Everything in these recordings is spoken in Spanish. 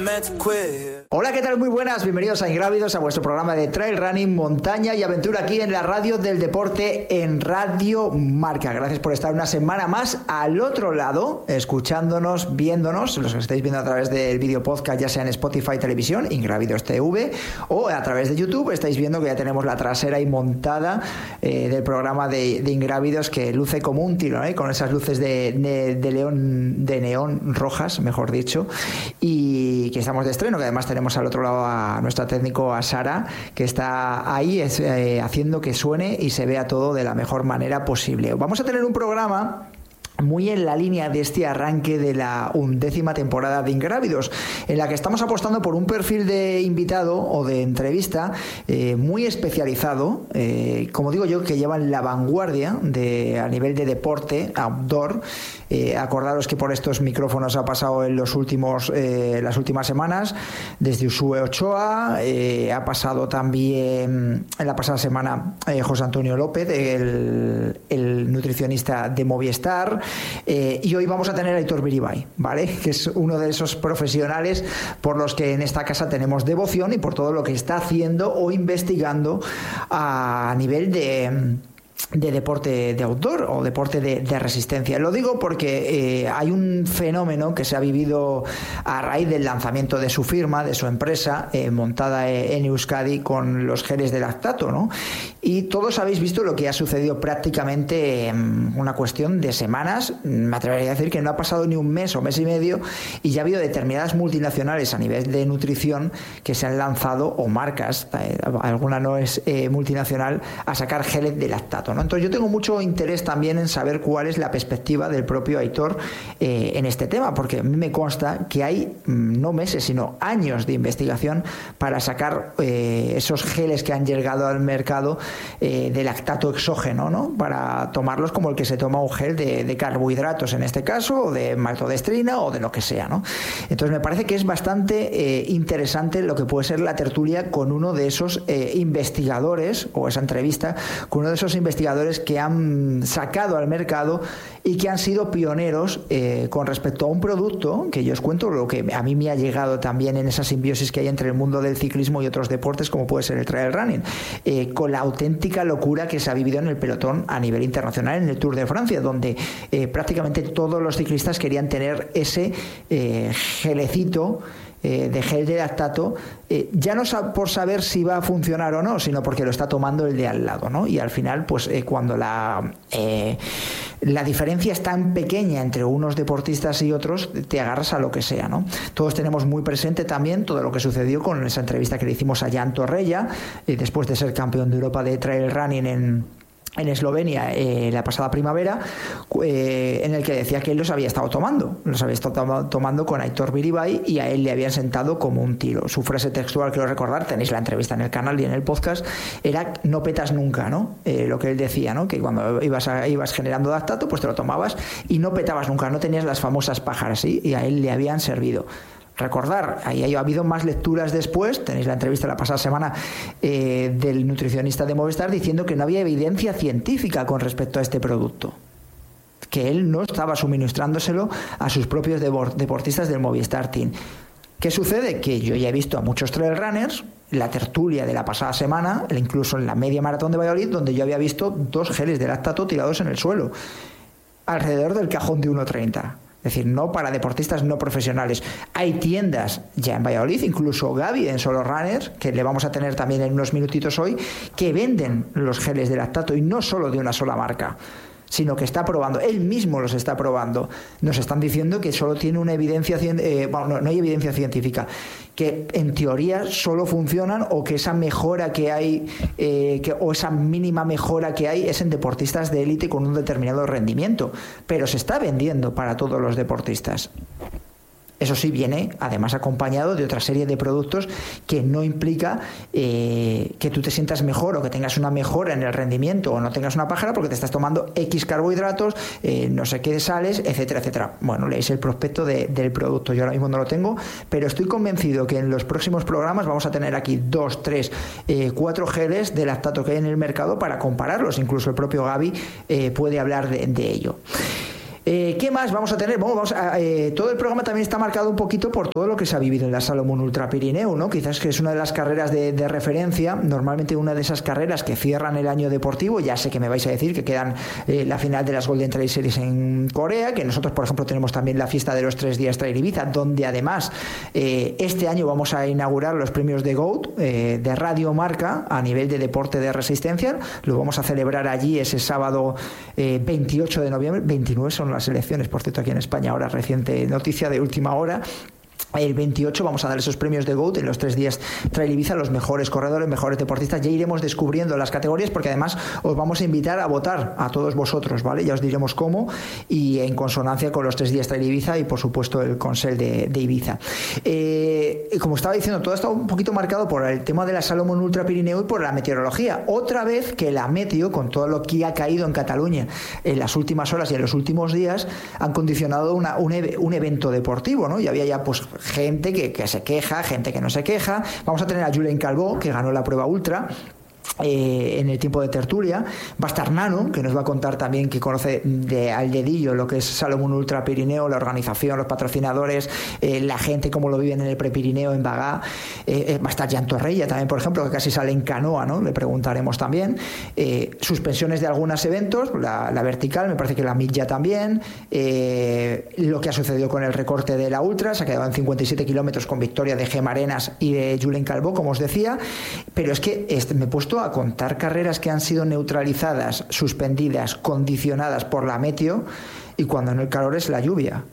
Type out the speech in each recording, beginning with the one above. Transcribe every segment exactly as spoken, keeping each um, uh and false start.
Hola, ¿qué tal? Muy buenas, bienvenidos a Ingrávidos, a vuestro programa de trail running, montaña y aventura aquí en la radio del deporte en Radio Marca. Gracias por estar una semana más al otro lado, escuchándonos, viéndonos, los que estáis viendo a través del vídeo podcast, ya sea en Spotify Televisión, Ingrávidos T V, o a través de YouTube. Estáis viendo que ya tenemos la trasera ahí montada eh, del programa de, de Ingrávidos, que luce como un tiro, ¿eh? Con esas luces de, de, de león, de neón rojas, mejor dicho, y que estamos de estreno, que además tenemos al otro lado a nuestro técnico, a Sara, que está ahí es, eh, haciendo que suene y se vea todo de la mejor manera posible. Vamos a tener un programa muy en la línea de este arranque de la undécima temporada de Ingrávidos, en la que estamos apostando por un perfil de invitado o de entrevista eh, muy especializado, eh, como digo yo, que llevan la vanguardia de, a nivel de deporte outdoor. Eh, acordaros que por estos micrófonos ha pasado en los últimos eh, las últimas semanas desde Usue Ochoa, eh, ha pasado también en la pasada semana eh, José Antonio López, el, el nutricionista de Movistar. Eh, y hoy vamos a tener a Aitor Biribay, ¿vale? Que es uno de esos profesionales por los que en esta casa tenemos devoción y por todo lo que está haciendo o investigando a nivel de... de deporte de outdoor o deporte de, de resistencia. Lo digo porque eh, hay un fenómeno que se ha vivido a raíz del lanzamiento de su firma, de su empresa, eh, montada en Euskadi con los geles de lactato, ¿no? Y todos habéis visto lo que ha sucedido prácticamente en una cuestión de semanas. Me atrevería a decir que no ha pasado ni un mes o mes y medio y ya ha habido determinadas multinacionales a nivel de nutrición que se han lanzado, o marcas, eh, alguna no es eh, multinacional, a sacar geles de lactato, ¿no? Entonces yo tengo mucho interés también en saber cuál es la perspectiva del propio Aitor eh, en este tema, porque a mí me consta que hay no meses sino años de investigación para sacar eh, esos geles que han llegado al mercado eh, de lactato exógeno, ¿no? Para tomarlos como el que se toma un gel de, de carbohidratos en este caso, o de maltodestrina o de lo que sea, ¿no? Entonces me parece que es bastante eh, interesante lo que puede ser la tertulia con uno de esos eh, investigadores, o esa entrevista con uno de esos investigadores que han sacado al mercado y que han sido pioneros eh, con respecto a un producto que yo os cuento lo que a mí me ha llegado también en esa simbiosis que hay entre el mundo del ciclismo y otros deportes como puede ser el trail running, eh, con la auténtica locura que se ha vivido en el pelotón a nivel internacional en el Tour de Francia, donde eh, prácticamente todos los ciclistas querían tener ese eh, gelecito Eh, de gel de lactato, eh, ya no por saber si va a funcionar o no, sino porque lo está tomando el de al lado, ¿no? Y al final, pues eh, cuando la eh, la diferencia es tan pequeña entre unos deportistas y otros, te agarras a lo que sea, ¿no? Todos tenemos muy presente también todo lo que sucedió con esa entrevista que le hicimos a Jan Torrella, eh, después de ser campeón de Europa de trail running en en Eslovenia eh, la pasada primavera, eh, en el que decía que él los había estado tomando los había estado tom- tomando con Aitor Biribay y a él le habían sentado como un tiro. Su frase textual, quiero recordar, tenéis la entrevista en el canal y en el podcast, era no petas nunca, ¿no? Eh, lo que él decía, ¿no? Que cuando ibas, a, ibas generando lactato, pues te lo tomabas y no petabas nunca, no tenías las famosas pájaras, ¿sí? Y a él le habían servido. Recordar, ahí ha habido más lecturas después, tenéis la entrevista la pasada semana eh, del nutricionista de Movistar diciendo que no había evidencia científica con respecto a este producto, que él no estaba suministrándoselo a sus propios deportistas del Movistar Team. ¿Qué sucede? Que yo ya he visto a muchos trail runners, la tertulia de la pasada semana, incluso en la media maratón de Valladolid, donde yo había visto dos geles de lactato tirados en el suelo, alrededor del cajón de uno treinta. Es decir, no para deportistas no profesionales. Hay tiendas ya en Valladolid, incluso Gaby en Solo Runners, que le vamos a tener también en unos minutitos hoy, que venden los geles de lactato y no solo de una sola marca, sino que está probando, él mismo los está probando. Nos están diciendo que solo tiene una evidencia, eh, bueno, no, no hay evidencia científica, que en teoría solo funcionan, o que esa mejora que hay, eh, que, o esa mínima mejora que hay es en deportistas de élite con un determinado rendimiento, pero se está vendiendo para todos los deportistas. Eso sí, viene además acompañado de otra serie de productos que no implica eh, que tú te sientas mejor o que tengas una mejora en el rendimiento o no tengas una pájara porque te estás tomando X carbohidratos, eh, no sé qué sales, etcétera, etcétera. Bueno, leéis el prospecto de, del producto. Yo ahora mismo no lo tengo, pero estoy convencido que en los próximos programas vamos a tener aquí dos, tres, eh, cuatro geles de lactato que hay en el mercado para compararlos. Incluso el propio Gaby eh, puede hablar de, de ello. Eh, ¿Qué más vamos a tener? Bueno, vamos a, eh, todo el programa también está marcado un poquito por todo lo que se ha vivido en la Salomón Ultra Pirineu, ¿no? Quizás que es una de las carreras de, de referencia, normalmente una de esas carreras que cierran el año deportivo. Ya sé que me vais a decir que quedan eh, la final de las Golden Trail Series en Corea, que nosotros, por ejemplo, tenemos también la fiesta de los tres días Trail Ibiza, donde además eh, este año vamos a inaugurar los premios de GOAT eh, de Radio Marca a nivel de deporte de resistencia. Lo vamos a celebrar allí ese sábado eh, veintiocho de noviembre, veintinueve son las elecciones, por cierto, aquí en España, ahora reciente noticia de última hora. El veintiocho vamos a dar esos premios de GOAT en los tres días Trail Ibiza, los mejores corredores, mejores deportistas. Ya iremos descubriendo las categorías, porque además os vamos a invitar a votar a todos vosotros, ¿vale? Ya os diremos cómo, y en consonancia con los tres días Trail Ibiza y por supuesto el Consell de, de Ibiza. Eh, como estaba diciendo, todo está un poquito marcado por el tema de la Salomón Ultra Pirineu y por la meteorología. Otra vez que la meteo, con todo lo que ha caído en Cataluña en las últimas horas y en los últimos días, han condicionado una, un, un evento deportivo, ¿no? Y había ya pues gente que, que se queja, gente que no se queja. Vamos a tener a Julen Calvó, que ganó la prueba ultra Eh, en el tiempo de tertulia. Va a estar Nano, que nos va a contar también, que conoce de al dedillo lo que es Salomón Ultra Pirineo, la organización, los patrocinadores, eh, la gente, cómo lo viven en el Prepirineo, en Bagá. Eh, va a estar Jan Torreya también, por ejemplo, que casi sale en canoa, ¿no? Le preguntaremos también. Eh, suspensiones de algunos eventos, la, la vertical, me parece que la milla también. Eh, lo que ha sucedido con el recorte de la Ultra, se ha quedado en cincuenta y siete kilómetros con victoria de Gem Arenas y de Julen Calvó, como os decía. Pero es que este, me he puesto a contar carreras que han sido neutralizadas, suspendidas, condicionadas por la meteo, y cuando no el calor es la lluvia.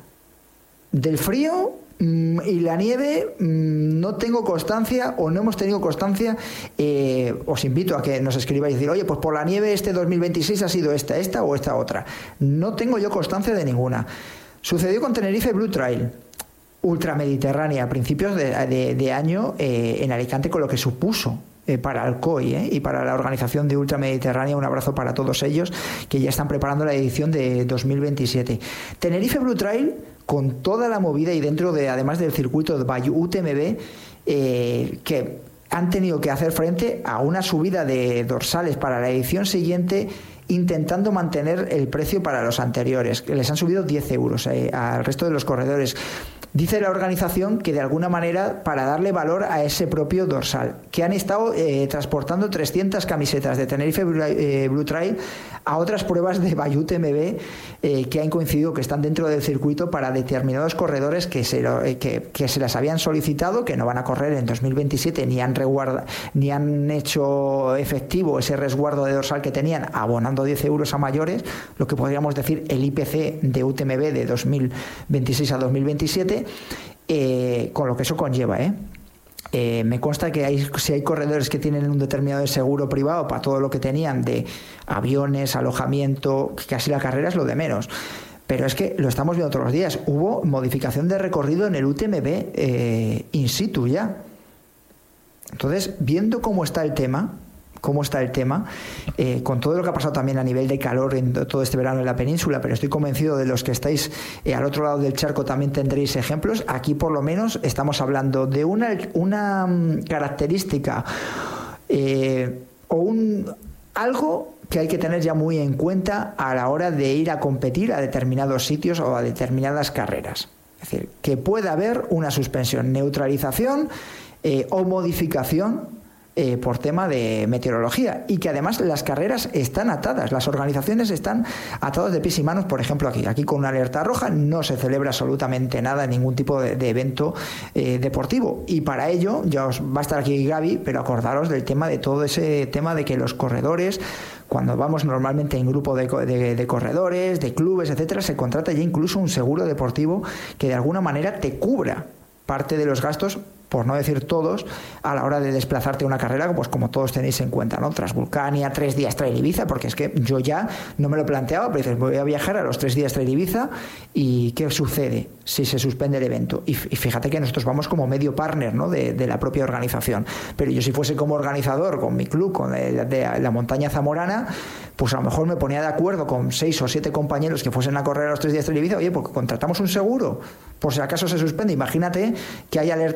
Del frío mmm, y la nieve mmm, no tengo constancia, o no hemos tenido constancia. Eh, os invito a que nos escribáis y decir, oye, pues por la nieve este dos mil veintiséis ha sido esta, esta o esta otra. No tengo yo constancia de ninguna. Sucedió con Tenerife Blue Trail Ultramediterránea a principios de, de, de año eh, en Alicante, con lo que supuso eh, para Alcoy eh, y para la organización de Ultramediterránea. Un abrazo para todos ellos, que ya están preparando la edición de dos mil veintisiete. Tenerife Blue Trail, con toda la movida y dentro de, además del circuito de Bayou U T M B, eh, que han tenido que hacer frente a una subida de dorsales para la edición siguiente, intentando mantener el precio para los anteriores, que les han subido diez euros eh, al resto de los corredores. Dice la organización que de alguna manera para darle valor a ese propio dorsal, que han estado eh, transportando trescientas camisetas de Tenerife Blue, eh, Blue Trail a otras pruebas de Bayou U T M B eh, que han coincidido, que están dentro del circuito, para determinados corredores que se, lo, eh, que, que se las habían solicitado, que no van a correr en dos mil veintisiete, ni han, reguarda, ni han hecho efectivo ese resguardo de dorsal que tenían, abonando diez euros a mayores, lo que podríamos decir el I P C de U T M B de dos mil veintiséis a dos mil veintisiete, eh, con lo que eso conlleva, ¿eh? Eh, me consta que hay, si hay corredores que tienen un determinado seguro privado para todo lo que tenían de aviones, alojamiento, casi la carrera es lo de menos. Pero es que lo estamos viendo todos los días. Hubo modificación de recorrido en el U T M B eh, in situ ya. Entonces, viendo cómo está el tema, cómo está el tema, eh, con todo lo que ha pasado también a nivel de calor en todo este verano en la península, pero estoy convencido de los que estáis eh, al otro lado del charco también tendréis ejemplos. Aquí por lo menos estamos hablando de una, una um, característica eh, o un algo que hay que tener ya muy en cuenta a la hora de ir a competir a determinados sitios o a determinadas carreras. Es decir, que pueda haber una suspensión, neutralización eh, o modificación Eh, por tema de meteorología, y que además las carreras están atadas, las organizaciones están atadas de pies y manos. Por ejemplo, aquí aquí con una alerta roja no se celebra absolutamente nada, ningún tipo de, de evento eh, deportivo, y para ello ya os va a estar aquí Gaby, pero acordaros del tema de todo ese tema de que los corredores, cuando vamos normalmente en grupo de, de, de corredores, de clubes, etcétera, se contrata ya incluso un seguro deportivo que de alguna manera te cubra parte de los gastos, por no decir todos, a la hora de desplazarte a una carrera, pues como todos tenéis en cuenta, ¿no? Transvulcania, tres días Trail Ibiza, porque es que yo ya no me lo planteaba, pero dices, voy a viajar a los tres días Trail Ibiza, ¿y qué sucede si se suspende el evento? Y, y fíjate que nosotros vamos como medio partner, ¿no? de, de la propia organización, pero yo si fuese como organizador, con mi club, con el, de la montaña zamorana, pues a lo mejor me ponía de acuerdo con seis o siete compañeros que fuesen a correr a los tres días Trail Ibiza, oye, pues contratamos un seguro, por si acaso se suspende. Imagínate que hay alerta meteorológica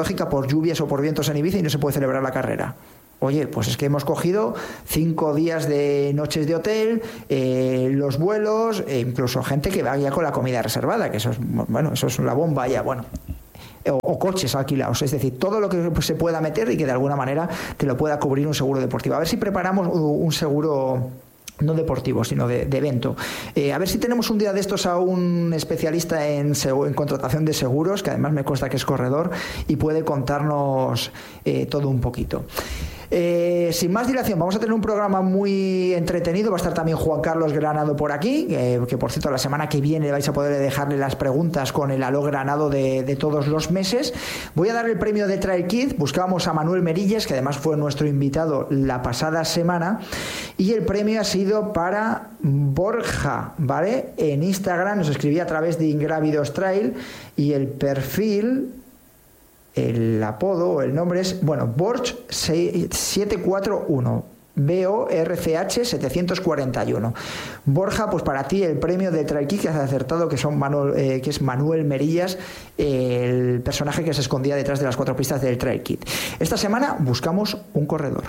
meteorológica por lluvias o por vientos en Ibiza y no se puede celebrar la carrera. Oye, pues es que hemos cogido cinco días de noches de hotel, eh, los vuelos, e incluso gente que va ya con la comida reservada, que eso es, bueno, eso es la bomba ya, bueno. O, o coches alquilados, es decir, todo lo que se pueda meter y que de alguna manera te lo pueda cubrir un seguro deportivo. A ver si preparamos un seguro no deportivo, sino de, de evento. Eh, a ver si tenemos un día de estos a un especialista en, en contratación de seguros, que además me consta que es corredor, y puede contarnos eh, todo un poquito. Eh, sin más dilación, vamos a tener un programa muy entretenido. Va a estar también Juan Carlos Granado por aquí, eh, que por cierto la semana que viene vais a poder dejarle las preguntas con el Aló Granado de, de todos los meses. Voy a dar el premio de Trail Kid. Buscábamos a Manuel Merillas, que además fue nuestro invitado la pasada semana, y el premio ha sido para Borja, ¿vale? En Instagram nos escribía a través de Ingrávidos Trail y el perfil, el apodo o el nombre es, bueno, Borch siete cuatro uno, B O R C H setecientos cuarenta y uno. Borja, pues para ti el premio de Trail Kid, que has acertado que son Manuel, eh, que es Manuel Merillas, eh, el personaje que se escondía detrás de las cuatro pistas del Trail Kid. Esta semana buscamos un corredor.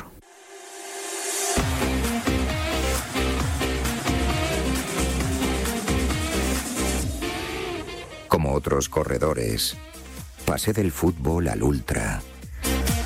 Como otros corredores, pasé del fútbol al ultra,